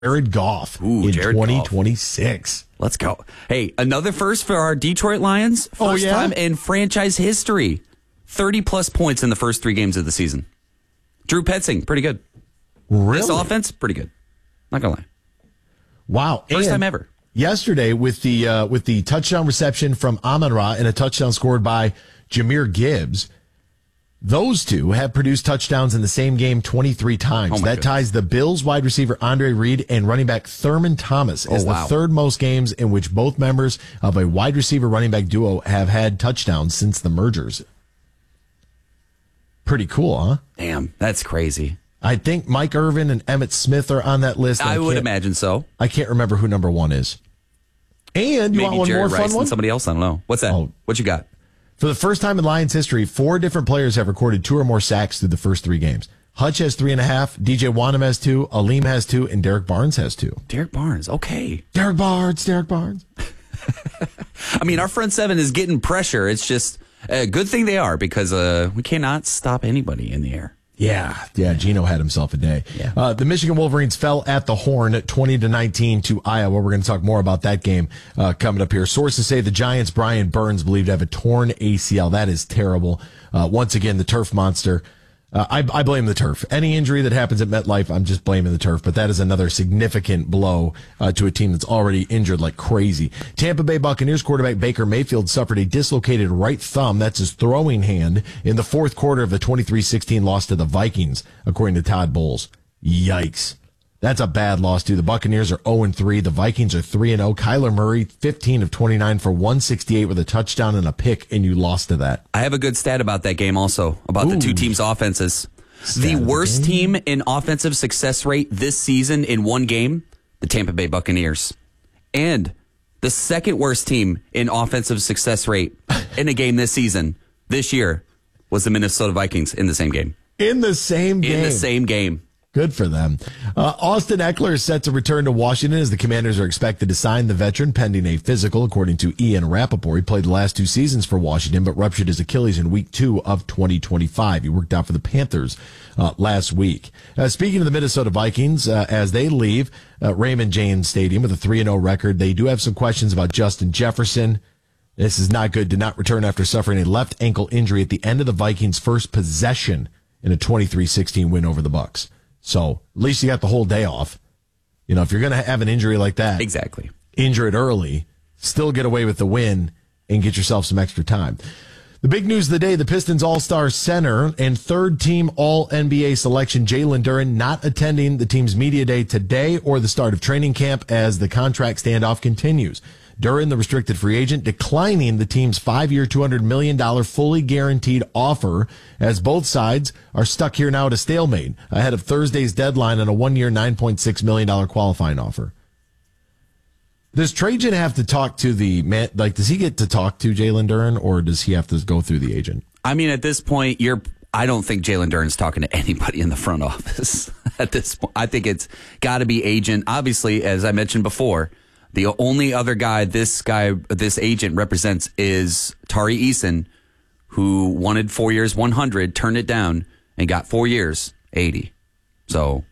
Jared Goff in Jared 2026. Goff. Let's go. Hey, another first for our Detroit Lions. First time in franchise history. 30-plus points in the first 3 games of the season. Drew Petzing, pretty good. Really? This offense, pretty good. Not going to lie. Wow. First time ever. Yesterday, with the touchdown reception from Amon-Ra and a touchdown scored by Jahmyr Gibbs, those two have produced touchdowns in the same game 23 times. That ties the Bills wide receiver Andre Reed and running back Thurman Thomas as the third most games in which both members of a wide receiver running back duo have had touchdowns since the mergers. Pretty cool, huh? Damn, that's crazy. I think Mike Irvin and Emmitt Smith are on that list. I would imagine so. I can't remember who number 1 is. And you Maybe want one Jerry more Rice fun one? And somebody else, I don't know. What's that? What you got? For the first time in Lions history, 4 different players have recorded 2 or more sacks through the first 3 games. Hutch has 3.5, DJ Wanham has 2, Aleem has 2, and Derek Barnes has 2. Derek Barnes, okay. Derek Barnes. I mean, our front 7 is getting pressure. It's just a good thing they are because we cannot stop anybody in the air. Yeah, Gino had himself a day. Yeah. The Michigan Wolverines fell at the Horn 20-19 to Iowa. We're going to talk more about that game coming up here. Sources say the Giants' Brian Burns believed to have a torn ACL. That is terrible. Once again, the turf monster. I blame the turf. Any injury that happens at MetLife, I'm just blaming the turf. But that is another significant blow to a team that's already injured like crazy. Tampa Bay Buccaneers quarterback Baker Mayfield suffered a dislocated right thumb, that's his throwing hand, in the fourth quarter of the 23-16 loss to the Vikings, according to Todd Bowles. Yikes. That's a bad loss, too. The Buccaneers are 0-3. The Vikings are 3-0. Kyler Murray, 15 of 29 for 168 with a touchdown and a pick, and you lost to that. I have a good stat about that game also, about the two teams' offenses. The worst team in offensive success rate this season in one game, the Tampa Bay Buccaneers. And the second worst team in offensive success rate in a game this season, this year, was the Minnesota Vikings in the same game. In the same game. Good for them. Austin Eckler is set to return to Washington as the Commanders are expected to sign the veteran pending a physical, according to Ian Rappaport. He played the last 2 seasons for Washington, but ruptured his Achilles in week 2 of 2025. He worked out for the Panthers last week. Speaking of the Minnesota Vikings, as they leave Raymond James Stadium with a 3-0 record, they do have some questions about Justin Jefferson. This is not good. Did not return after suffering a left ankle injury at the end of the Vikings' first possession in a 23-16 win over the Bucs. So at least you got the whole day off. You know, if you're going to have an injury like that, exactly, injure it early, still get away with the win and get yourself some extra time. The big news of the day, the Pistons All-Star center and third-team All-NBA selection Jalen Duren not attending the team's media day today or the start of training camp as the contract standoff continues. Duren, the restricted free agent, declining the team's 5-year, $200 million fully guaranteed offer as both sides are stuck here now at a stalemate ahead of Thursday's deadline on a 1-year, $9.6 million qualifying offer. Does Trajan have to talk to the man? Like, does he get to talk to Jalen Duren or does he have to go through the agent? I mean, at this point, I don't think Jalen Duren's talking to anybody in the front office at this point. I think it's got to be agent. Obviously, as I mentioned before, the only other guy this agent represents is Tari Eason, who wanted 4 years, 100, turned it down, and got 4 years, 80. So,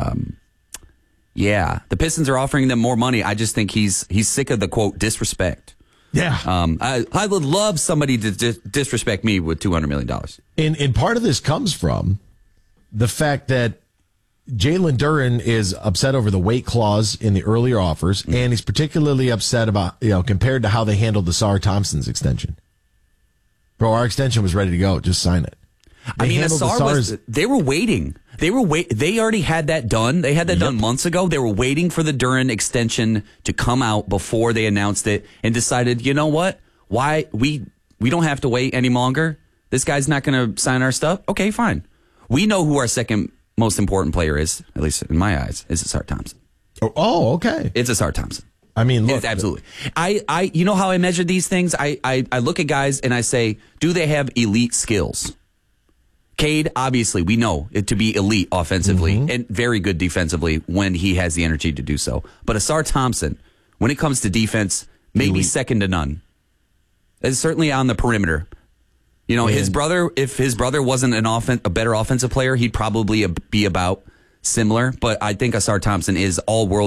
yeah, the Pistons are offering them more money. I just think he's sick of the, quote, disrespect. Yeah. I would love somebody to disrespect me with $200 million. And part of this comes from the fact that Jalen Duren is upset over the weight clause in the earlier offers, and he's particularly upset about, compared to how they handled the Sarr Thompson's extension. Bro, our extension was ready to go. Just sign it. They were waiting. They already had that done. They had that done months ago. They were waiting for the Duren extension to come out before they announced it and decided, you know what? Why we don't have to wait any longer. This guy's not going to sign our stuff. Okay, fine. We know who our second most important player is, at least in my eyes, is Sarr Thompson. Oh, okay. It's Sarr Thompson. I mean, look. It's absolutely. I you know how I measure these things? I look at guys and I say, do they have elite skills? Cade, obviously, we know it to be elite offensively and very good defensively when he has the energy to do so. But Sarr Thompson, when it comes to defense, maybe second to none. It's certainly on the perimeter. His brother, if his brother wasn't a better offensive player, he'd probably be about similar, but I think Asar Thompson is all world